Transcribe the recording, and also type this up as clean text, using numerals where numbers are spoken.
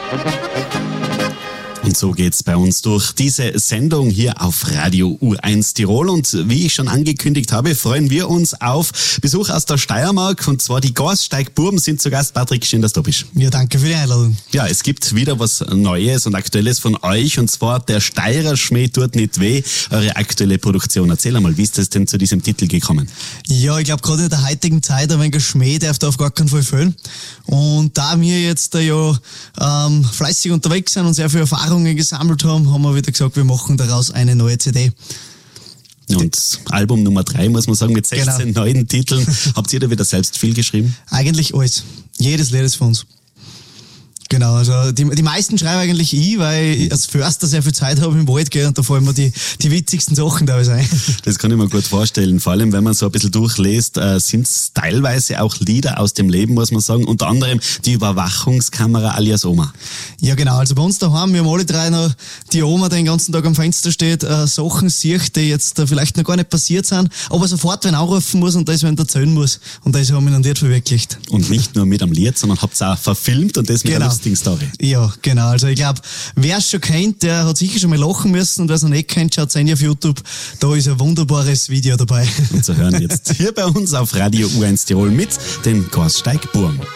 Und so geht's bei uns durch diese Sendung hier auf Radio U1 Tirol. Und wie ich schon angekündigt habe, freuen wir uns auf Besuch aus der Steiermark. Und zwar die Gasteig-Buben sind zu Gast. Patrick, schön, dass du bist. Ja, danke für die Einladung. Ja, es gibt wieder was Neues und Aktuelles von euch. Und zwar der Steirer Schmäh tut nicht weh. Eure aktuelle Produktion. Erzähl einmal, wie ist das denn zu diesem Titel gekommen? Ja, ich glaube, gerade in der heutigen Zeit ein wenig Schmäh darf da auf gar keinen Fall fehlen. Und da wir jetzt fleißig unterwegs sind und sehr viel Erfahrungen gesammelt haben wir wieder gesagt, wir machen daraus eine neue CD. Und Album Nummer 3, muss man sagen, mit 16 neuen Titeln. Habt ihr da wieder selbst viel geschrieben? Eigentlich alles. Jedes Lied ist von uns. Genau, also die meisten schreiben eigentlich ich, weil ich als Förster sehr viel Zeit habe im Wald, gell, und da fallen mir die witzigsten Sachen da alles ein. Das kann ich mir gut vorstellen. Vor allem, wenn man so ein bisschen durchliest, sind es teilweise auch Lieder aus dem Leben, muss man sagen. Unter anderem die Überwachungskamera alias Oma. Ja genau, also bei uns daheim, wir haben alle drei noch die Oma, die den ganzen Tag am Fenster steht, Sachen sieht, die jetzt vielleicht noch gar nicht passiert sind, aber sofort wenn anrufen muss und das wenn erzählen muss. Und das haben wir noch nicht verwirklicht. Und nicht nur mit am Lied, sondern habt es auch verfilmt und das mit einer lustigen Story. Ja, genau. Also ich glaube, wer es schon kennt, der hat sicher schon mal lachen müssen, und wer es noch nicht kennt, schaut es auf YouTube. Da ist ein wunderbares Video dabei. Und zu hören jetzt hier bei uns auf Radio U1 Tirol mit den Gasteig-Buben.